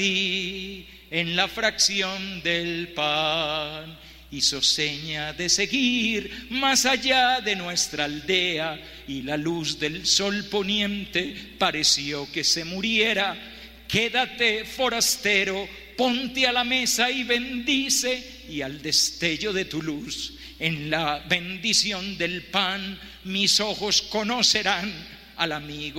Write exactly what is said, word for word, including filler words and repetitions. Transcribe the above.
ti en la fracción del pan. Hizo seña de seguir más allá de nuestra aldea, y la luz del sol poniente pareció que se muriera. Quédate, forastero, ponte a la mesa y bendice, y al destello de tu luz, en la bendición del pan, mis ojos conocerán al amigo